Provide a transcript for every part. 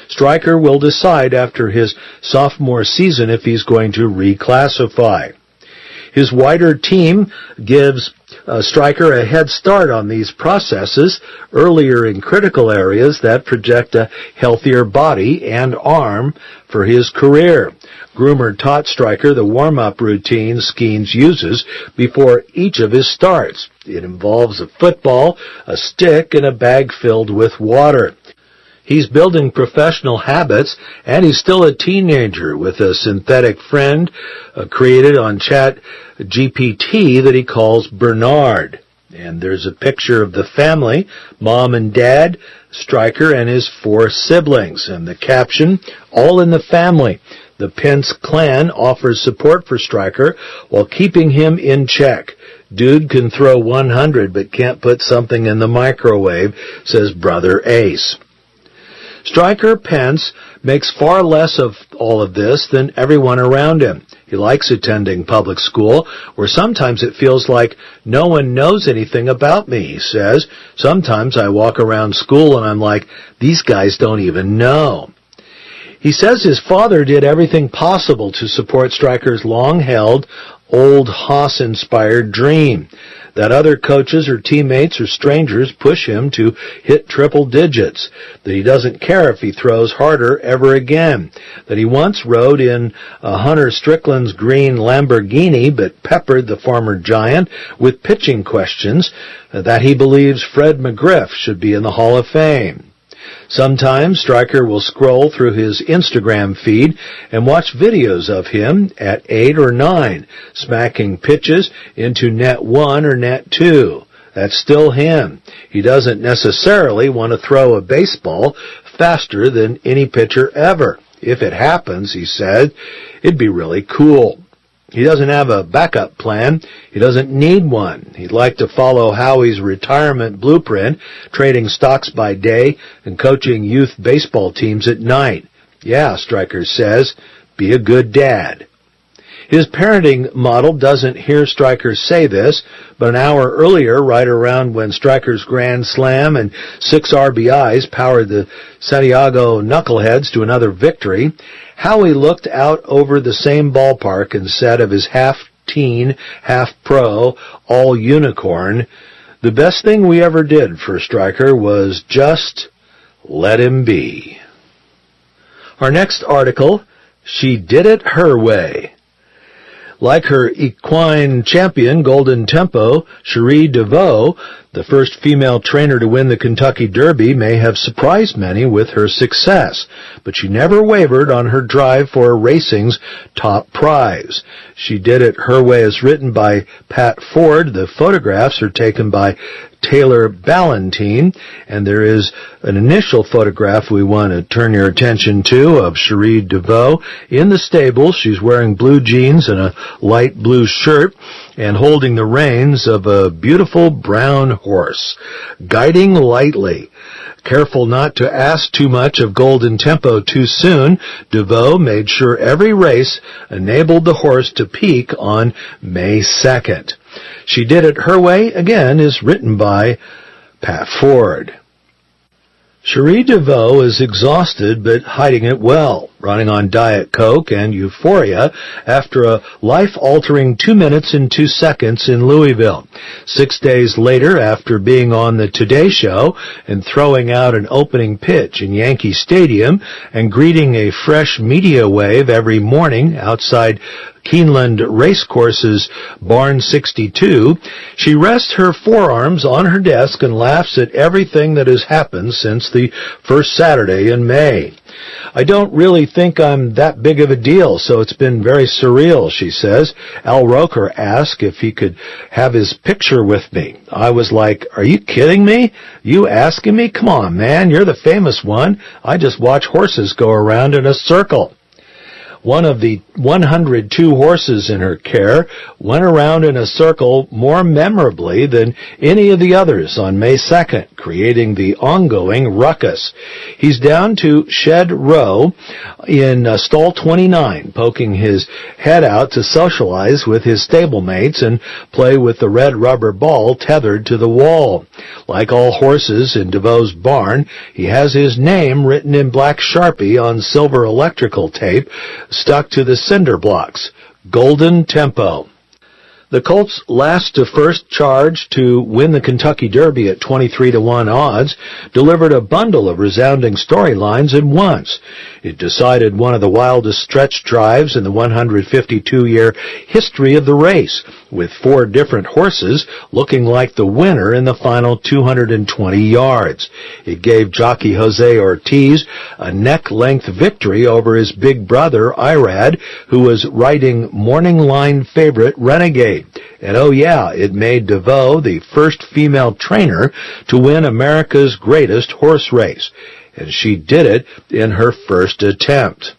Striker will decide after his sophomore season if he's going to reclassify. His wider team gives Striker a head start on these processes earlier in critical areas that project a healthier body and arm for his career. Groomer taught Striker the warm-up routine Skeens uses before each of his starts. It involves a football, a stick, and a bag filled with water. He's building professional habits, and he's still a teenager with a synthetic friend created on ChatGPT that he calls Bernard. And there's a picture of the family, mom and dad, Striker, and his 4 siblings. And the caption, all in the family. The Pence clan offers support for Striker while keeping him in check. Dude can throw 100 but can't put something in the microwave, says brother Ace. Striker Pence makes far less of all of this than everyone around him. He likes attending public school, where sometimes it feels like no one knows anything about me, he says. Sometimes I walk around school and I'm like, these guys don't even know. He says his father did everything possible to support Striker's long-held, old Haas-inspired dream. That other coaches or teammates or strangers push him to hit triple digits, that he doesn't care if he throws harder ever again, that he once rode in Hunter Strickland's green Lamborghini but peppered the former Giant with pitching questions, that he believes Fred McGriff should be in the Hall of Fame. Sometimes Striker will scroll through his Instagram feed and watch videos of him at 8 or 9, smacking pitches into net 1 or net 2. That's still him. He doesn't necessarily want to throw a baseball faster than any pitcher ever. If it happens, he said, it'd be really cool. He doesn't have a backup plan. He doesn't need one. He'd like to follow Howie's retirement blueprint, trading stocks by day and coaching youth baseball teams at night. Yeah, Striker says, be a good dad. His parenting model doesn't hear Striker say this, but an hour earlier, right around when Striker's grand slam and 6 RBIs powered the Santiago Knuckleheads to another victory, Howie looked out over the same ballpark and said of his half-teen, half-pro, all-unicorn, the best thing we ever did for Striker was just let him be. Our next article, She Did It Her Way. Like her equine champion, Golden Tempo, Cherie DeVoe, the first female trainer to win the Kentucky Derby, may have surprised many with her success, but she never wavered on her drive for racing's top prize. She Did It Her Way is written by Pat Ford. The photographs are taken by Taylor Ballantine, and there is an initial photograph we want to turn your attention to of Cherie DeVoe in the stable. She's wearing blue jeans and a light blue shirt and holding the reins of a beautiful brown horse, guiding lightly. Careful not to ask too much of Golden Tempo too soon, DeVoe made sure every race enabled the horse to peak on May 2nd. She Did It Her Way, again, is written by Pat Ford. Cherie DeVoe is exhausted but hiding it well, running on Diet Coke and Euphoria after a life-altering 2 minutes and 2 seconds in Louisville. 6 days later, after being on the Today Show and throwing out an opening pitch in Yankee Stadium and greeting a fresh media wave every morning outside Keeneland Racecourse's Barn 62, she rests her forearms on her desk and laughs at everything that has happened since the first Saturday in May. I don't really think I'm that big of a deal, so it's been very surreal, she says. Al Roker asked if he could have his picture with me. I was like, are you kidding me? You asking me? Come on, man, you're the famous one. I just watch horses go around in a circle. one of the 102 horses in her care went around in a circle more memorably than any of the others on May 2nd, creating the ongoing ruckus. He's down to Shed Row in stall 29, poking his head out to socialize with his stablemates and play with the red rubber ball tethered to the wall. Like all horses in DeVoe's barn, he has his name written in black Sharpie on silver electrical tape stuck to the cinder blocks. Golden Tempo. The Colts' last to first charge to win the Kentucky Derby at 23-1 odds delivered a bundle of resounding storylines at once. It decided one of the wildest stretch drives in the 152-year history of the race, with 4 different horses looking like the winner in the final 220 yards. It gave jockey Jose Ortiz a neck-length victory over his big brother, Irad, who was riding morning line favorite Renegade. And oh yeah, it made DeVoe the first female trainer to win America's greatest horse race. And she did it in her first attempt.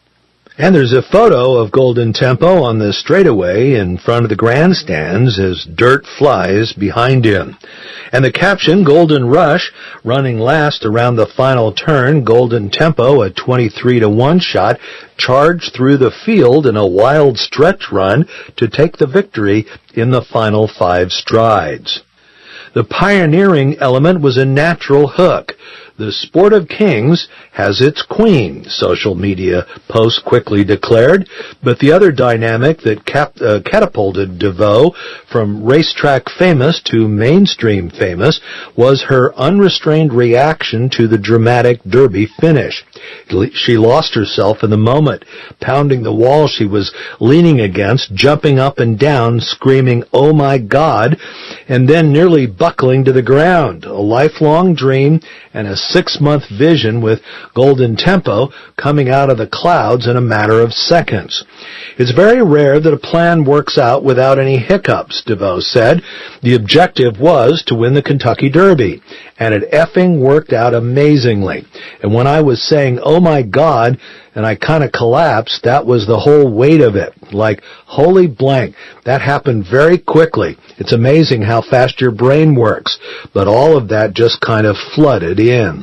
And there's a photo of Golden Tempo on the straightaway in front of the grandstands as dirt flies behind him. And the caption, Golden Rush, running last around the final turn, Golden Tempo, a 23-1 shot, charged through the field in a wild stretch run to take the victory in the final 5 strides. The pioneering element was a natural hook. The Sport of Kings has its queen, social media posts quickly declared, but the other dynamic that catapulted DeVoe from racetrack famous to mainstream famous was her unrestrained reaction to the dramatic Derby finish. She lost herself in the moment, pounding the wall she was leaning against, jumping up and down, screaming, "Oh my God," and then nearly buckling to the ground. A lifelong dream and a 6-month vision with Golden Tempo coming out of the clouds in a matter of seconds. It's very rare that a plan works out without any hiccups, DeVoe said. The objective was to win the Kentucky Derby, and it effing worked out amazingly. And when I was saying, "Oh my God," and I kind of collapsed, that was the whole weight of it. Like, holy blank, that happened very quickly. It's amazing how fast your brain works, but all of that just kind of flooded in.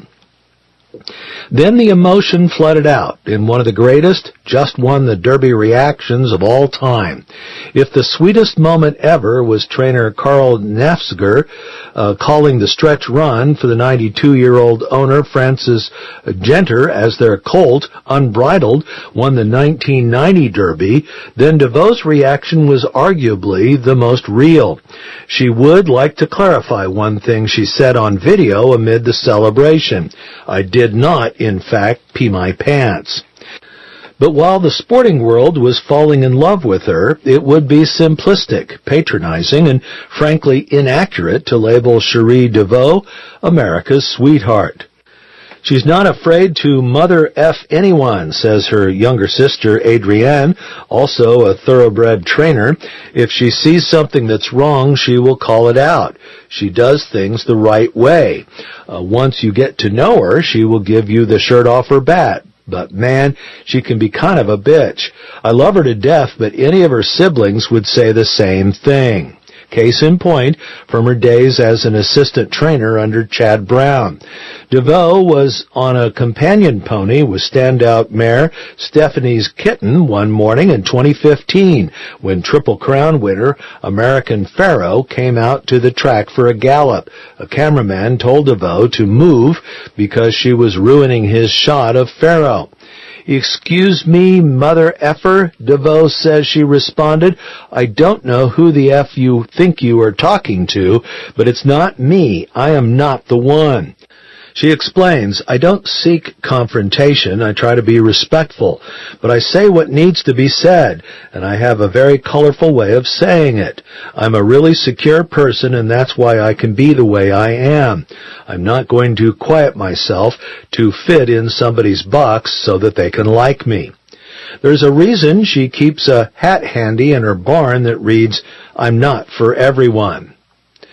Then the emotion flooded out in one of the greatest, just won the Derby reactions of all time. If the sweetest moment ever was trainer Carl Nafziger calling the stretch run for the 92-year-old owner Francis Genter as their colt, Unbridled, won the 1990 Derby, then DeVoe's reaction was arguably the most real. She would like to clarify one thing she said on video amid the celebration. "I did not, in fact, pee my pants." But while the sporting world was falling in love with her, it would be simplistic, patronizing, and frankly inaccurate to label Cherie DeVoe America's sweetheart. "She's not afraid to mother F anyone," says her younger sister Adrienne, also a thoroughbred trainer. "If she sees something that's wrong, she will call it out. She does things the right way. Once you get to know her, she will give you the shirt off her back. But man, she can be kind of a bitch. I love her to death, but any of her siblings would say the same thing." Case in point, from her days as an assistant trainer under Chad Brown. DeVoe was on a companion pony with standout mare Stephanie's Kitten one morning in 2015 when Triple Crown winner American Pharoah came out to the track for a gallop. A cameraman told DeVoe to move because she was ruining his shot of Pharoah. "Excuse me, mother effer," DeVoe says she responded. "I don't know who the F you think you are talking to, but it's not me. I am not the one." She explains, "I don't seek confrontation. I try to be respectful, but I say what needs to be said, and I have a very colorful way of saying it. I'm a really secure person, and that's why I can be the way I am. I'm not going to quiet myself to fit in somebody's box so that they can like me." There's a reason she keeps a hat handy in her barn that reads, "I'm not for everyone."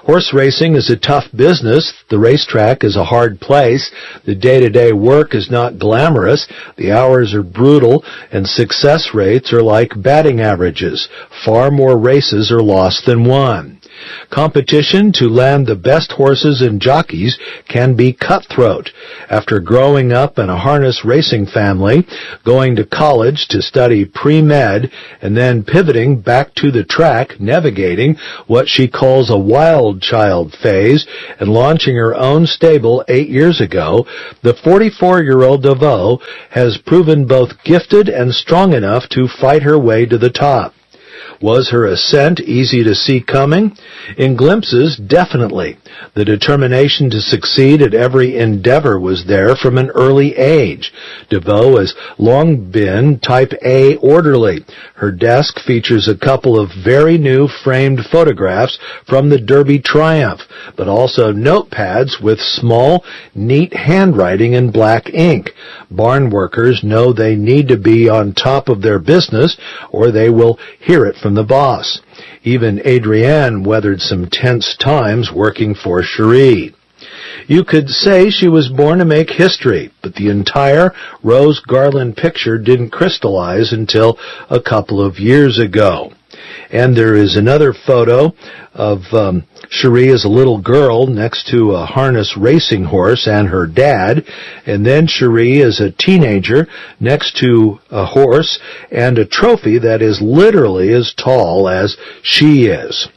Horse racing is a tough business. The racetrack is a hard place. The day-to-day work is not glamorous. The hours are brutal, and success rates are like batting averages. Far more races are lost than won. Competition to land the best horses and jockeys can be cutthroat. After growing up in a harness racing family, going to college to study pre-med, and then pivoting back to the track, navigating what she calls a wild child phase, and launching her own stable 8 years ago, the 44-year-old DeVoe has proven both gifted and strong enough to fight her way to the top. Was her ascent easy to see coming? In glimpses, definitely. The determination to succeed at every endeavor was there from an early age. DeVoe has long been type A orderly. Her desk features a couple of very new framed photographs from the Derby Triumph, but also notepads with small, neat handwriting in black ink. Barn workers know they need to be on top of their business, or they will hear it from the boss. Even Adrienne weathered some tense times working for Cherie. You could say she was born to make history, but the entire Rose Garland picture didn't crystallize until a couple of years ago. And there is another photo of Cherie as a little girl next to a harness racing horse and her dad, and then Cherie as a teenager next to a horse and a trophy that is literally as tall as she is.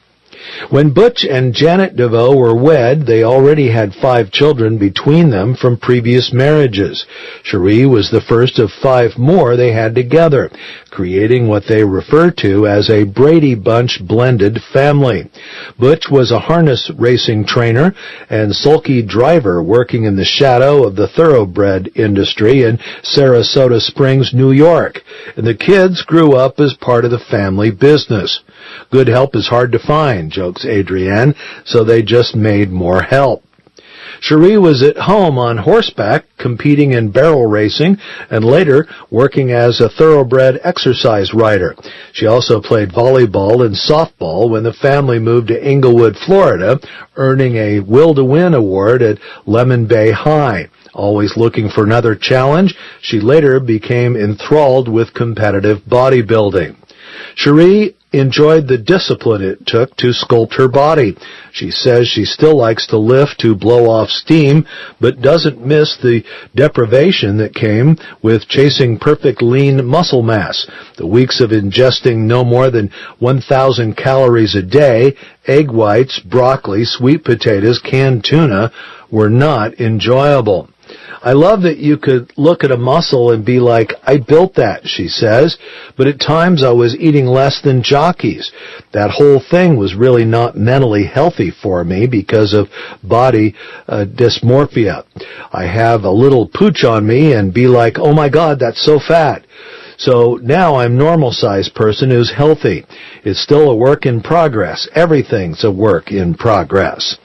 When Butch and Janet DeVoe were wed, they already had 5 children between them from previous marriages. Cherie was the first of 5 more they had together, creating what they refer to as a Brady Bunch blended family. Butch was a harness racing trainer and sulky driver working in the shadow of the thoroughbred industry in Sarasota Springs, New York, and the kids grew up as part of the family business. Good help is hard to find, jokes Adrienne, so they just made more help. Cherie was at home on horseback, competing in barrel racing, and later working as a thoroughbred exercise rider. She also played volleyball and softball when the family moved to Inglewood, Florida, earning a Will to Win award at Lemon Bay High. Always looking for another challenge, she later became enthralled with competitive bodybuilding. Cherie enjoyed the discipline it took to sculpt her body. She says she still likes to lift to blow off steam, but doesn't miss the deprivation that came with chasing perfect lean muscle mass. The weeks of ingesting no more than 1,000 calories a day, egg whites, broccoli, sweet potatoes, canned tuna were not enjoyable. I love that you could look at a muscle and be like, I built that, she says, but at times I was eating less than jockeys. That whole thing was really not mentally healthy for me because of body dysmorphia. I have a little pooch on me and be like, oh my God, that's so fat. So now I'm a normal-sized person who's healthy. It's still a work in progress. Everything's a work in progress.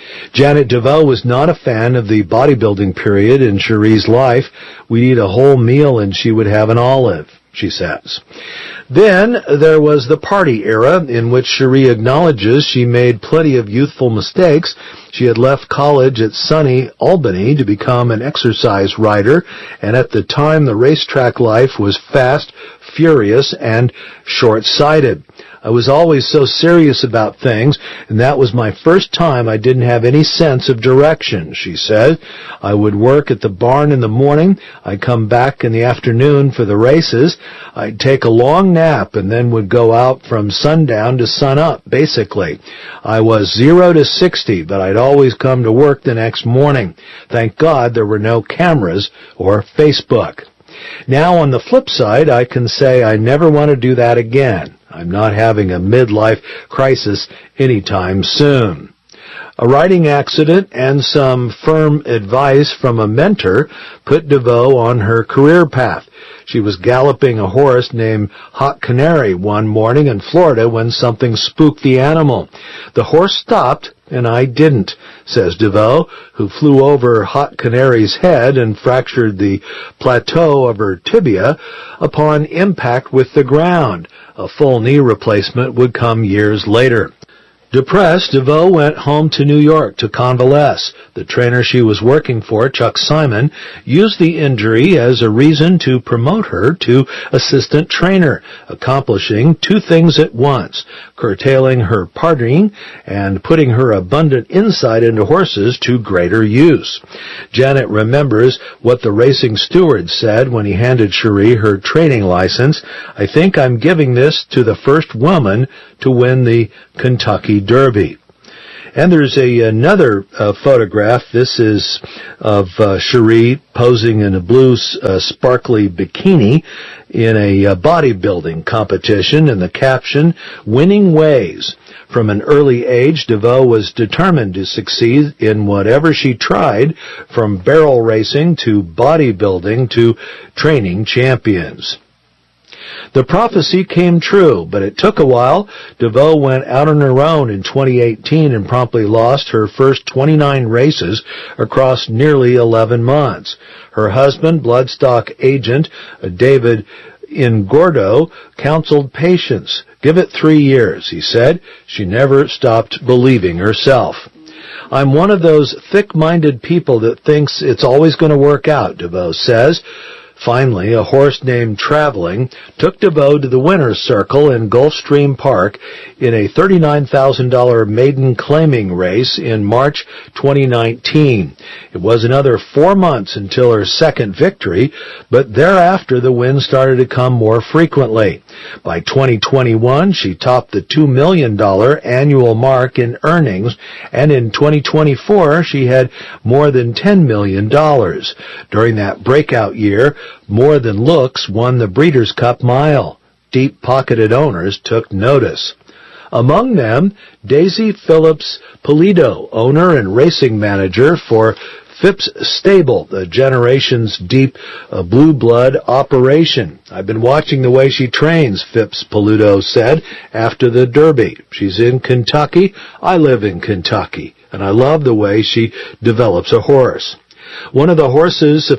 Janet DeVoe was not a fan of the bodybuilding period in Cherie's life. We'd eat a whole meal and she would have an olive, she says. Then there was the party era, in which Cherie acknowledges she made plenty of youthful mistakes. She had left college at sunny Albany to become an exercise rider, and at the time the racetrack life was fast, furious, and short-sighted. I was always so serious about things, and that was my first time I didn't have any sense of direction, she said. I would work at the barn in the morning. I'd come back in the afternoon for the races. I'd take a long nap and then would go out from sundown to sunup, basically. I was 0 to 60, but I'd always come to work the next morning. Thank God there were no cameras or Facebook. Now, on the flip side, I can say I never want to do that again. I'm not having a midlife crisis anytime soon. A riding accident and some firm advice from a mentor put DeVoe on her career path. She was galloping a horse named Hot Canary one morning in Florida when something spooked the animal. The horse stopped, and I didn't, says DeVoe, who flew over Hot Canary's head and fractured the plateau of her tibia upon impact with the ground. A full knee replacement would come years later. Depressed, DeVoe went home to New York to convalesce. The trainer she was working for, Chuck Simon, used the injury as a reason to promote her to assistant trainer, accomplishing two things at once, curtailing her partying and putting her abundant insight into horses to greater use. Janet remembers what the racing steward said when he handed Cherie her training license. "I think I'm giving this to the first woman to win the Kentucky Derby." And there's another photograph. This is of Cherie posing in a blue sparkly bikini in a bodybuilding competition, and the caption, "Winning Ways." From an early age, DeVoe was determined to succeed in whatever she tried, from barrel racing to bodybuilding to training champions. The prophecy came true, but it took a while. DeVoe went out on her own in 2018 and promptly lost her first 29 races across nearly 11 months. Her husband, bloodstock agent David Ingordo, counseled patience. "Give it 3 years," he said. She never stopped believing herself. "I'm one of those thick-minded people that thinks it's always going to work out," DeVoe says. Finally, a horse named Traveling took DeVoe to the winner's circle in Gulfstream Park in a $39,000 maiden claiming race in March 2019. It was another 4 months until her second victory, but thereafter the wins started to come more frequently. By 2021, she topped the $2 million annual mark in earnings, and in 2024, she had more than $10 million. During that breakout year, More Than Looks won the Breeders' Cup Mile. Deep-pocketed owners took notice. Among them, Daisy Phillips Pulido, owner and racing manager for Phipps Stable, the Generations Deep Blue Blood operation. "I've been watching the way she trains," Phipps Pulido said after the Derby. "She's in Kentucky. I live in Kentucky, and I love the way she develops a horse." One of the horses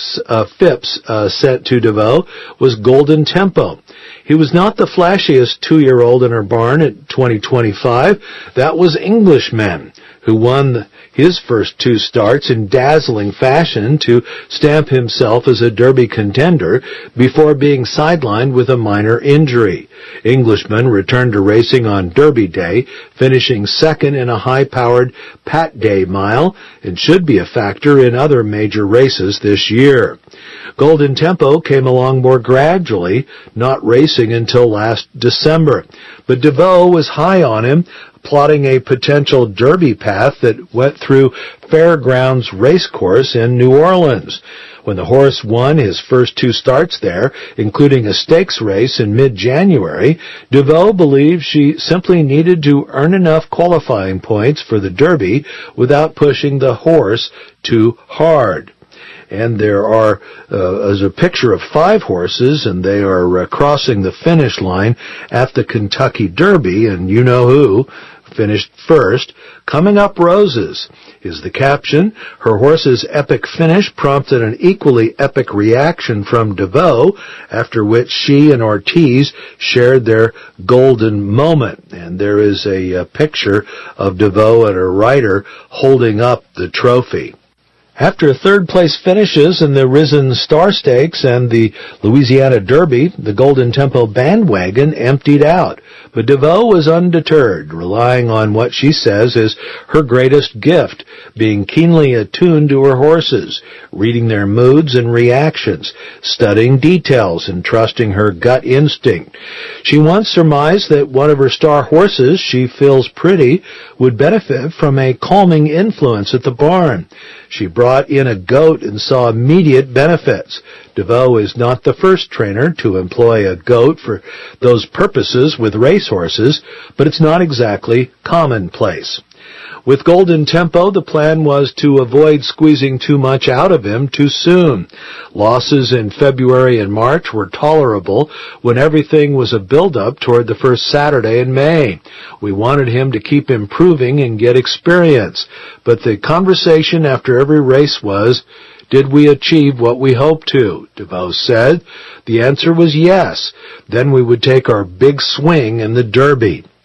Phipps sent to DeVoe was Golden Tempo. He was not the flashiest 2-year-old in her barn at 2025. That was Englishman, who won his first 2 starts in dazzling fashion to stamp himself as a Derby contender before being sidelined with a minor injury. Englishman returned to racing on Derby Day, finishing second in a high-powered Pat Day mile, and should be a factor in other major races this year. Golden Tempo came along more gradually, not racing until last December, but DeVoe was high on him, plotting a potential Derby path that went through Fairgrounds Racecourse in New Orleans. When the horse won his first 2 starts there, including a stakes race in mid-January, DeVoe believed she simply needed to earn enough qualifying points for the Derby without pushing the horse too hard. And there is a picture of 5 horses, and they are crossing the finish line at the Kentucky Derby, and you know who finished first. "Coming Up Roses" is the caption. Her horse's epic finish prompted an equally epic reaction from DeVoe, after which she and Ortiz shared their golden moment. And there is a picture of DeVoe and her rider holding up the trophy. After third-place finishes in the Risen Star Stakes and the Louisiana Derby, the Golden Tempo bandwagon emptied out. But DeVoe was undeterred, relying on what she says is her greatest gift, being keenly attuned to her horses, reading their moods and reactions, studying details, and trusting her gut instinct. She once surmised that one of her star horses, She Feels Pretty, would benefit from a calming influence at the barn. She brought in a goat and saw immediate benefits. DeVoe is not the first trainer to employ a goat for those purposes with racehorses, but it's not exactly commonplace. With Golden Tempo, the plan was to avoid squeezing too much out of him too soon. Losses in February and March were tolerable when everything was a build-up toward the first Saturday in May. We wanted him to keep improving and get experience, but the conversation after every race was, "Did we achieve what we hoped to?" DeVoe said. The answer was yes. Then we would take our big swing in the Derby.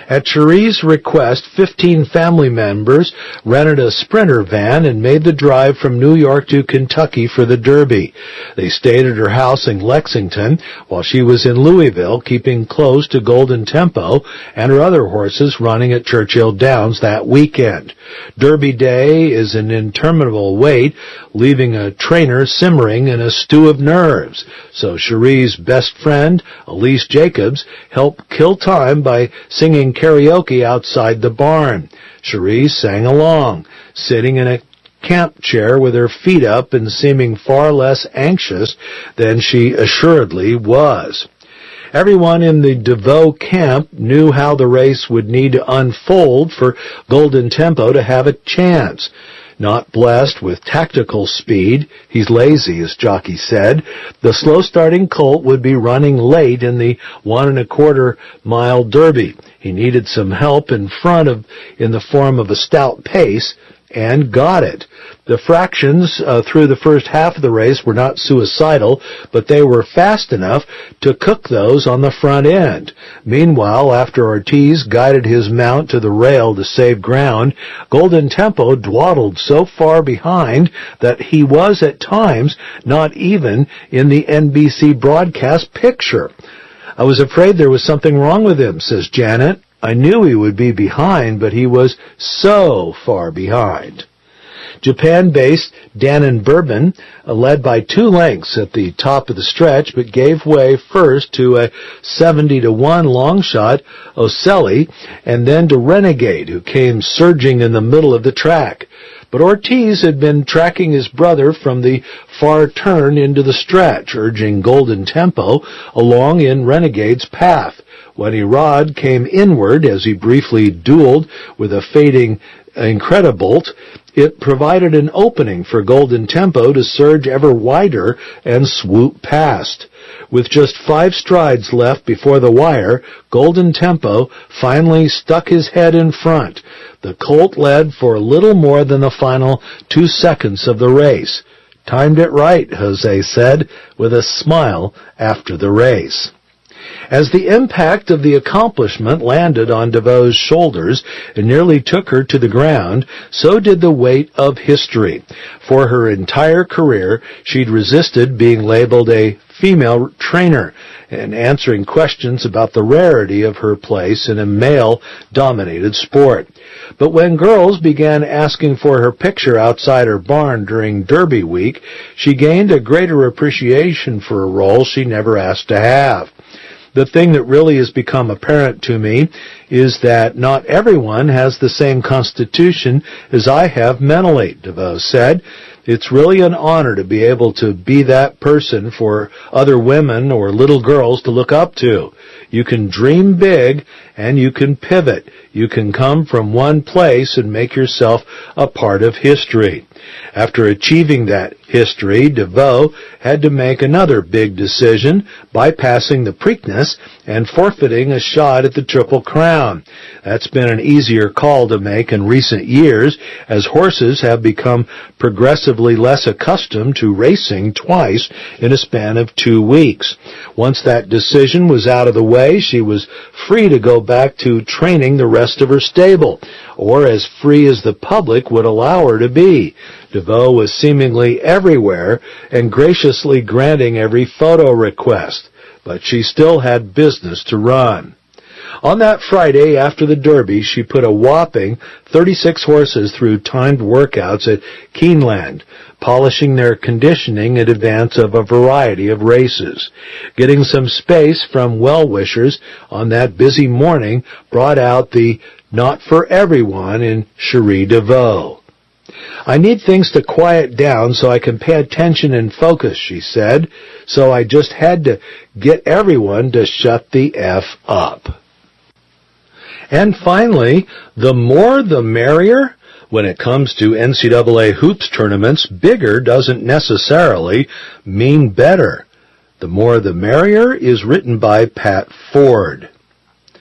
At Cherie's request, 15 family members rented a Sprinter van and made the drive from New York to Kentucky for the Derby. They stayed at her house in Lexington while she was in Louisville, keeping close to Golden Tempo and her other horses running at Churchill Downs that weekend. Derby Day is an interminable wait, leaving a trainer simmering in a stew of nerves. So Cherie's best friend, Elise Jacobs, helped kill time by singing karaoke outside the barn. Cherie sang along, sitting in a camp chair with her feet up and seeming far less anxious than she assuredly was. Everyone in the DeVoe camp knew how the race would need to unfold for Golden Tempo to have a chance. Not blessed with tactical speed, he's lazy, as Jockey said, the slow-starting colt would be running late in the 1.25-mile Derby. He needed some help in the form of a stout pace, and got it. The fractions through the first half of the race were not suicidal, but they were fast enough to cook those on the front end. Meanwhile, after Ortiz guided his mount to the rail to save ground, Golden Tempo dawdled so far behind that he was at times not even in the NBC broadcast picture. "I was afraid there was something wrong with him," says Janet. "I knew he would be behind, but he was so far behind." Japan-based Dannon Bourbon led by 2 lengths at the top of the stretch, but gave way first to a 70-1 long shot, Ocelli, and then to Renegade, who came surging in the middle of the track. But Ortiz had been tracking his brother from the far turn into the stretch, urging Golden Tempo along in Renegade's path. When Erod came inward as he briefly dueled with a fading Incredibolt, it provided an opening for Golden Tempo to surge ever wider and swoop past. With just 5 strides left before the wire, Golden Tempo finally stuck his head in front. The colt led for little more than the final 2 seconds of the race. "Timed it right," Jose said, with a smile after the race. As the impact of the accomplishment landed on DeVoe's shoulders and nearly took her to the ground, so did the weight of history. For her entire career, she'd resisted being labeled a female trainer and answering questions about the rarity of her place in a male-dominated sport. But when girls began asking for her picture outside her barn during Derby week, she gained a greater appreciation for a role she never asked to have. "The thing that really has become apparent to me is that not everyone has the same constitution as I have mentally," DeVoe said. "It's really an honor to be able to be that person for other women or little girls to look up to. You can dream big and you can pivot. You can come from one place and make yourself a part of history." After achieving that history, DeVoe had to make another big decision, bypassing the Preakness and forfeiting a shot at the Triple Crown. That's been an easier call to make in recent years, as horses have become progressively less accustomed to racing twice in a span of 2 weeks. Once that decision was out of the way, she was free to go back to training the rest of her stable, or as free as the public would allow her to be. DeVoe was seemingly everywhere and graciously granting every photo request, but she still had business to run. On that Friday after the Derby, she put a whopping 36 horses through timed workouts at Keeneland, polishing their conditioning in advance of a variety of races. Getting some space from well-wishers on that busy morning brought out the not for everyone in Cherie DeVoe. "I need things to quiet down so I can pay attention and focus," she said, "so I just had to get everyone to shut the F up." And finally, the more the merrier. When it comes to NCAA hoops tournaments, bigger doesn't necessarily mean better. The more the merrier is written by Pat Ford.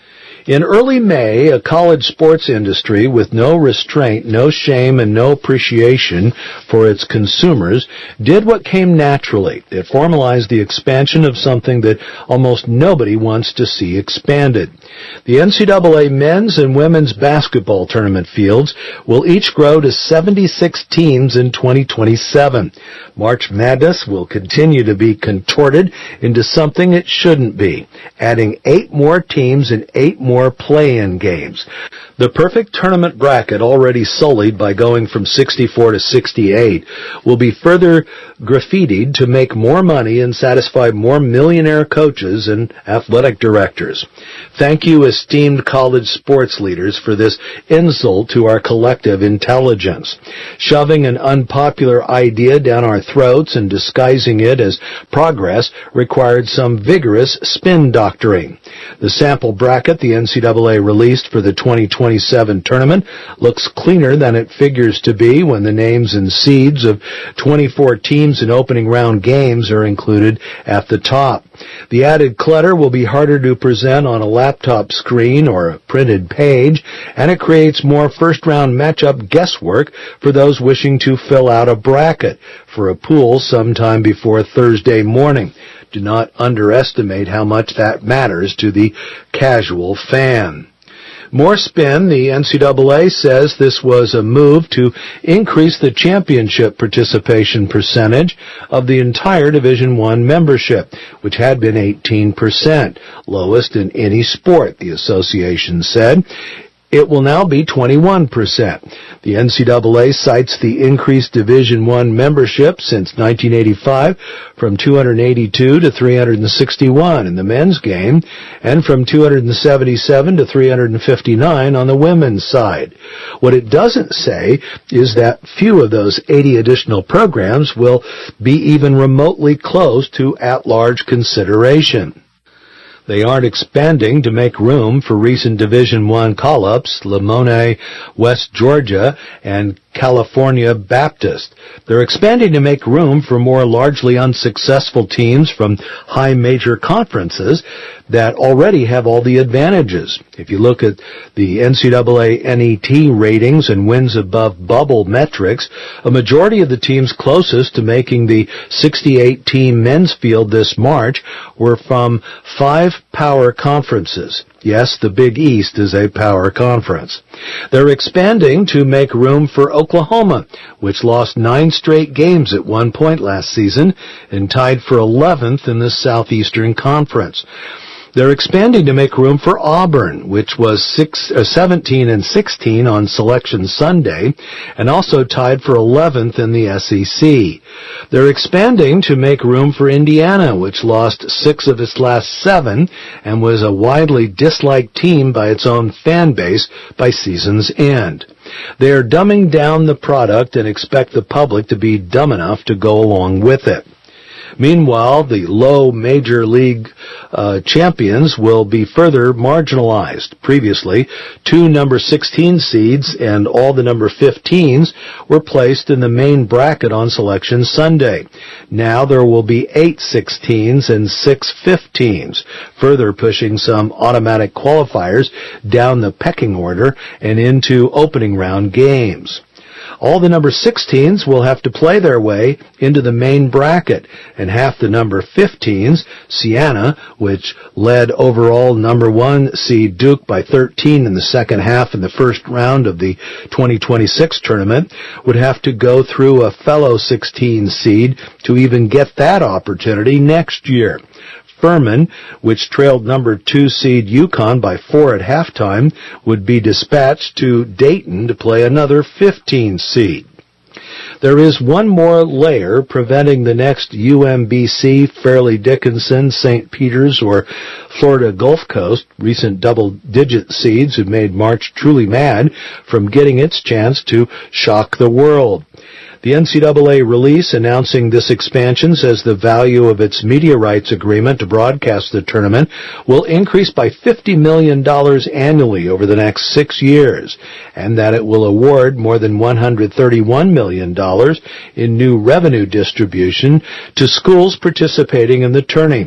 In early May, a college sports industry with no restraint, no shame, and no appreciation for its consumers did what came naturally. It formalized the expansion of something that almost nobody wants to see expanded. The NCAA men's and women's basketball tournament fields will each grow to 76 teams in 2027. March Madness will continue to be contorted into something it shouldn't be, adding 8 more teams and 8 more play-in games. The perfect tournament bracket, already sullied by going from 64 to 68, will be further graffitied to make more money and satisfy more millionaire coaches and athletic directors. Thank you, esteemed college sports leaders, for this insult to our collective intelligence. Shoving an unpopular idea down our throats and disguising it as progress required some vigorous spin doctoring. The sample bracket the NCAA released for the 2027 tournament looks cleaner than it figures to be when the names and seeds of 24 teams in opening round games are included at the top. The added clutter will be harder to present on a laptop screen or a printed page, and it creates more first-round matchup guesswork for those wishing to fill out a bracket for a pool sometime before Thursday morning. Do not underestimate how much that matters to the casual fan. More spin, the NCAA says this was a move to increase the championship participation percentage of the entire Division I membership, which had been 18%, lowest in any sport, the association said. It will now be 21%. The NCAA cites the increased Division I membership since 1985 from 282 to 361 in the men's game and from 277 to 359 on the women's side. What it doesn't say is that few of those 80 additional programs will be even remotely close to at-large consideration. They aren't expanding to make room for recent Division I call-ups, Lamone, West Georgia, and California Baptist. They're expanding to make room for more largely unsuccessful teams from high major conferences that already have all the advantages. If you look at the NCAA NET ratings and wins above bubble metrics, a majority of the teams closest to making the 68-team men's field this March were from 5 power conferences. Yes, the Big East is a power conference. They're expanding to make room for Oklahoma, which lost 9 straight games at one point last season and tied for 11th in the Southeastern Conference. They're expanding to make room for Auburn, which was 17-16 on Selection Sunday, and also tied for 11th in the SEC. They're expanding to make room for Indiana, which lost 6 of its last 7 and was a widely disliked team by its own fan base by season's end. They are dumbing down the product and expect the public to be dumb enough to go along with it. Meanwhile, the low major league champions will be further marginalized. Previously, 2 number 16 seeds and all the number 15s were placed in the main bracket on Selection Sunday. Now there will be 8 16s and 6 15s, further pushing some automatic qualifiers down the pecking order and into opening round games. All the number 16s will have to play their way into the main bracket, and half the number 15s, Siena, which led overall number 1 seed Duke by 13 in the second half in the first round of the 2026 tournament, would have to go through a fellow 16 seed to even get that opportunity next year. Furman, which trailed number 2 seed UConn by 4 at halftime, would be dispatched to Dayton to play another 15 seed. There is one more layer preventing the next UMBC, Fairleigh Dickinson, St. Peter's, or Florida Gulf Coast, recent double-digit seeds who made March truly mad, from getting its chance to shock the world. The NCAA release announcing this expansion says the value of its media rights agreement to broadcast the tournament will increase by $50 million annually over the next 6 years, and that it will award more than $131 million in new revenue distribution to schools participating in the tourney.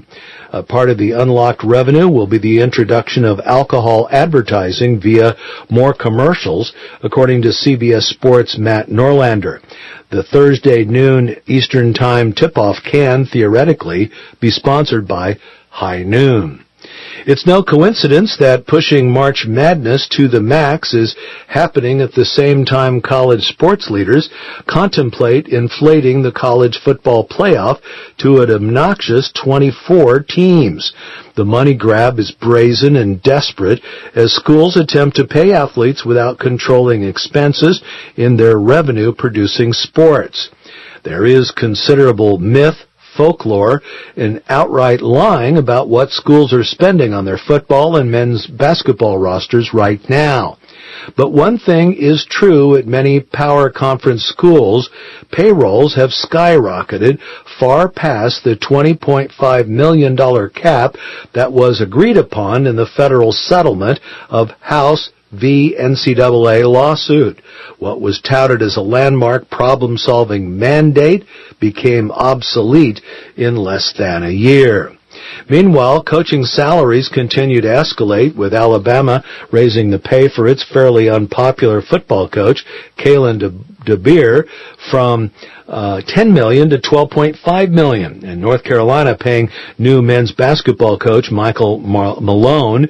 Part of the unlocked revenue will be the introduction of alcohol advertising via more commercials, according to CBS Sports' Matt Norlander. The Thursday noon Eastern Time tip-off can, theoretically, be sponsored by High Noon. It's no coincidence that pushing March Madness to the max is happening at the same time college sports leaders contemplate inflating the college football playoff to an obnoxious 24 teams. The money grab is brazen and desperate as schools attempt to pay athletes without controlling expenses in their revenue-producing sports. There is considerable myth, folklore, and outright lying about what schools are spending on their football and men's basketball rosters right now. But one thing is true at many power conference schools: payrolls have skyrocketed far past the $20.5 million cap that was agreed upon in the federal settlement of House v. NCAA lawsuit. What was touted as a landmark problem-solving mandate became obsolete in less than a year. Meanwhile, coaching salaries continue to escalate, with Alabama raising the pay for its fairly unpopular football coach, Kalen DeBeer, from $10 million to $12.5 million, and North Carolina paying new men's basketball coach Michael Malone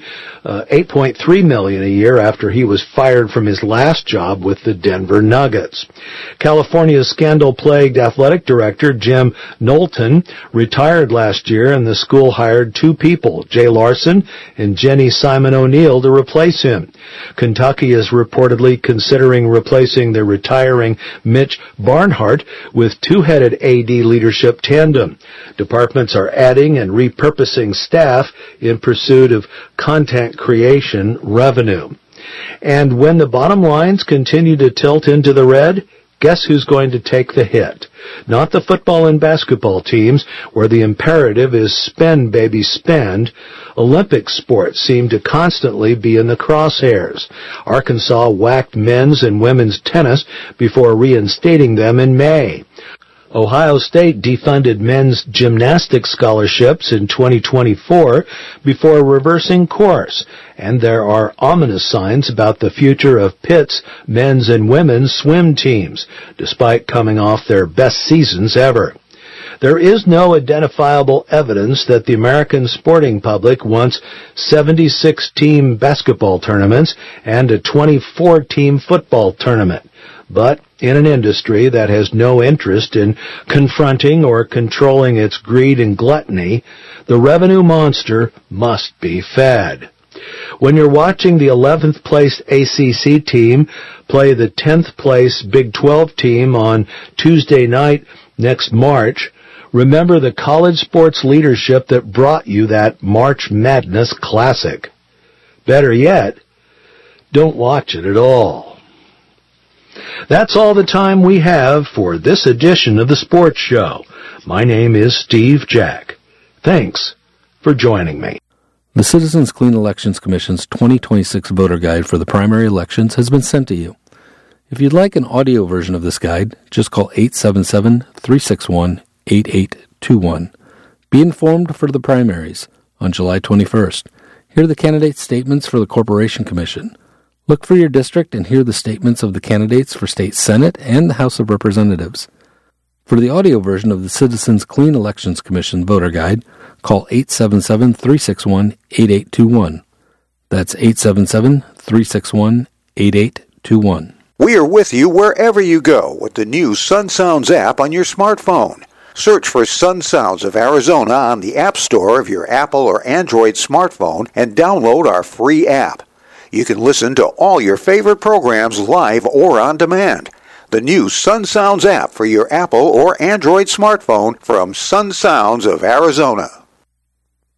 $8.3 million a year after he was fired from his last job with the Denver Nuggets. California's scandal-plagued athletic director Jim Knowlton retired last year, and the school hired two people, Jay Larson and Jenny Simon O'Neill, to replace him. Kentucky is reportedly considering replacing the retiring Mitch Barnhart with two-headed AD leadership tandem. Departments are adding and repurposing staff in pursuit of content creation revenue. And when the bottom lines continue to tilt into the red, guess who's going to take the hit? Not the football and basketball teams, where the imperative is spend, baby, spend. Olympic sports seem to constantly be in the crosshairs. Arkansas whacked men's and women's tennis before reinstating them in May. Ohio State defunded men's gymnastics scholarships in 2024 before reversing course, and there are ominous signs about the future of Pitt's men's and women's swim teams, despite coming off their best seasons ever. There is no identifiable evidence that the American sporting public wants 76-team basketball tournaments and a 24-team football tournament. But in an industry that has no interest in confronting or controlling its greed and gluttony, the revenue monster must be fed. When you're watching the 11th place ACC team play the 10th place Big 12 team on Tuesday night next March, remember the college sports leadership that brought you that March Madness classic. Better yet, don't watch it at all. That's all the time we have for this edition of the Sports Show. My name is Steve Jack. Thanks for joining me. The Citizens Clean Elections Commission's 2026 voter guide for the primary elections has been sent to you. If you'd like an audio version of this guide, just call 877-361-8821. Be informed for the primaries on July 21st. Hear the candidate statements for the Corporation Commission. Look for your district and hear the statements of the candidates for State Senate and the House of Representatives. For the audio version of the Citizens Clean Elections Commission voter guide, call 877-361-8821. That's 877-361-8821. We are with you wherever you go with the new Sun Sounds app on your smartphone. Search for Sun Sounds of Arizona on the App Store of your Apple or Android smartphone and download our free app. You can listen to all your favorite programs live or on demand. The new Sun Sounds app for your Apple or Android smartphone from Sun Sounds of Arizona.